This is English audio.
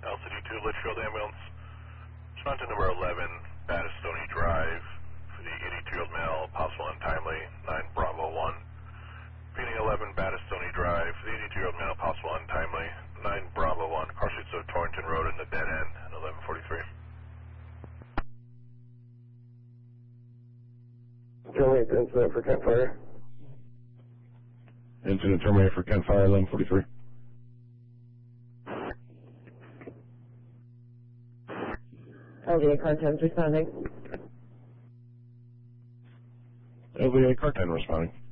LCD2 Litchfield Ambulance. Respond to number 11, Battistoni Drive, for the 82-year-old male, possible untimely, 9 Bravo 1. Repeating 11, Battistoni Drive, for the 82-year-old male, possible untimely, 9 Bravo 1. Car seats of Torrington Road in the dead end, 1143. Terminate the incident for Kent Fire. Incident terminated for Kent Fire, 1143. LVA car 10's responding. LVA car 10 responding.